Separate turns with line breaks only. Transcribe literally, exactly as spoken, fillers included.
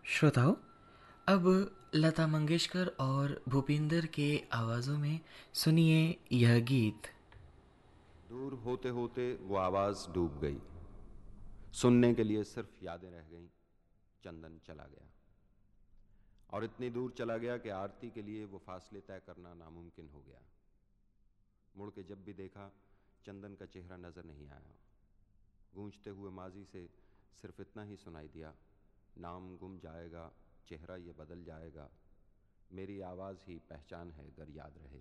श्रोताओं, अब लता मंगेशकर और भूपिंदर के आवाज़ों में सुनिए यह गीत।
दूर होते होते वो आवाज डूब गई। सुनने के लिए सिर्फ यादें रह गईं। चंदन चला गया और इतनी दूर चला गया कि आरती के लिए वो फासले तय करना नामुमकिन हो गया। मुड़ के जब भी देखा, चंदन का चेहरा नजर नहीं आया। गूंजते हुए माजी से सिर्फ इतना ही सुनाई दिया, नाम गुम जाएगा, चेहरा ये बदल जाएगा, मेरी आवाज ही पहचान है अगर याद रहे।